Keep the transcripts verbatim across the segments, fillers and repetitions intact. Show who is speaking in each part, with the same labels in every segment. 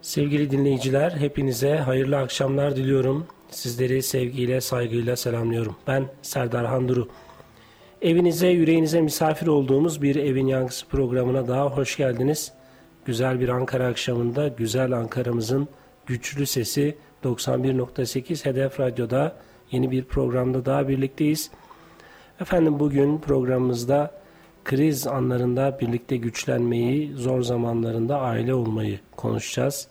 Speaker 1: Sevgili dinleyiciler, hepinize hayırlı akşamlar diliyorum. Sizleri sevgiyle, saygıyla selamlıyorum. Ben Serdar Handuru. Evinize, yüreğinize misafir olduğumuz bir Evin Yankısı programına daha hoş geldiniz. Güzel bir Ankara akşamında, güzel Ankara'mızın güçlü sesi doksan bir nokta sekiz Hedef Radyo'da yeni bir programda daha birlikteyiz. Efendim bugün programımızda kriz anlarında birlikte güçlenmeyi, zor zamanlarında aile olmayı konuşacağız.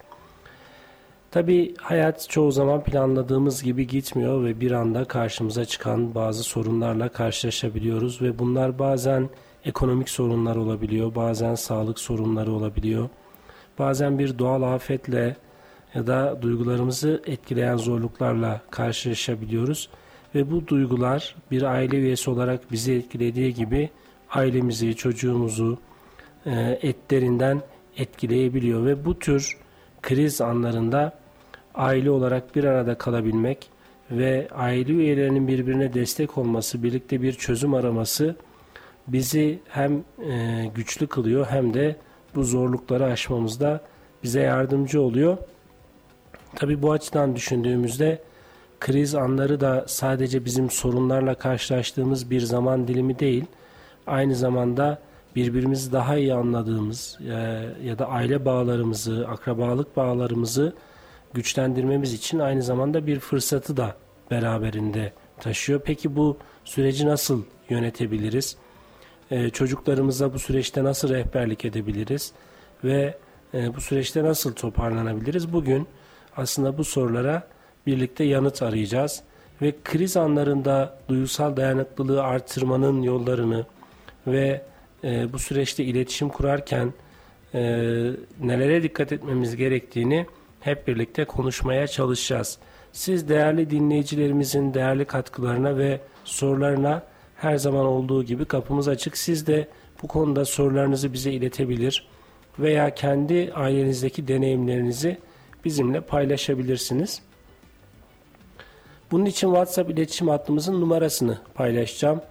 Speaker 1: Tabii hayat çoğu zaman planladığımız gibi gitmiyor ve bir anda karşımıza çıkan bazı sorunlarla karşılaşabiliyoruz ve bunlar bazen ekonomik sorunlar olabiliyor, bazen sağlık sorunları olabiliyor, bazen bir doğal afetle ya da duygularımızı etkileyen zorluklarla karşılaşabiliyoruz ve bu duygular bir aile üyesi olarak bizi etkilediği gibi ailemizi, çocuğumuzu e, etlerinden etkileyebiliyor ve bu tür kriz anlarında aile olarak bir arada kalabilmek ve aile üyelerinin birbirine destek olması, birlikte bir çözüm araması bizi hem e, güçlü kılıyor hem de bu zorlukları aşmamızda bize yardımcı oluyor. Tabii bu açıdan düşündüğümüzde kriz anları da sadece bizim sorunlarla karşılaştığımız bir zaman dilimi değil, aynı zamanda birbirimizi daha iyi anladığımız e, ya da aile bağlarımızı, akrabalık bağlarımızı güçlendirmemiz için aynı zamanda bir fırsatı da beraberinde taşıyor. Peki bu süreci nasıl yönetebiliriz? E, çocuklarımıza bu süreçte nasıl rehberlik edebiliriz? Ve e, bu süreçte nasıl toparlanabiliriz? Bugün aslında bu sorulara birlikte yanıt arayacağız. Ve kriz anlarında duygusal dayanıklılığı artırmanın yollarını ve e, bu süreçte iletişim kurarken e, nelere dikkat etmemiz gerektiğini hep birlikte konuşmaya çalışacağız. Siz değerli dinleyicilerimizin değerli katkılarına ve sorularına her zaman olduğu gibi kapımız açık. Siz de bu konuda sorularınızı bize iletebilir veya kendi ailenizdeki deneyimlerinizi bizimle paylaşabilirsiniz. Bunun için WhatsApp iletişim hattımızın numarasını paylaşacağım.